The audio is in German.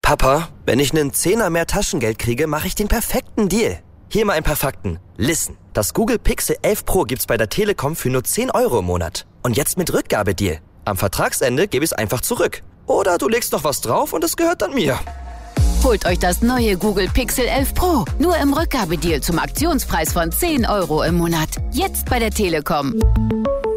Papa, wenn ich einen Zehner mehr Taschengeld kriege, mache ich den perfekten Deal. Hier mal ein paar Fakten. Listen, das Google Pixel 11 Pro gibt's bei der Telekom für nur 10 € im Monat. Und jetzt mit Rückgabedeal. Am Vertragsende gebe ich es einfach zurück. Oder du legst noch was drauf und es gehört dann mir. Holt euch das neue Google Pixel 11 Pro. Nur im Rückgabedeal zum Aktionspreis von 10 € im Monat. Jetzt bei der Telekom.